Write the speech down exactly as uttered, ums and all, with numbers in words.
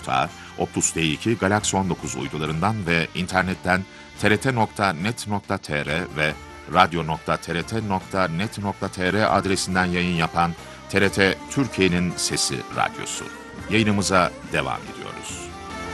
ortağı, Optus D iki Galaxy on dokuz uydularından ve internetten t r t nokta net nokta t r ve radyo nokta t r t nokta net nokta t r adresinden yayın yapan T R T Türkiye'nin Sesi Radyosu. Yayınımıza devam ediyoruz.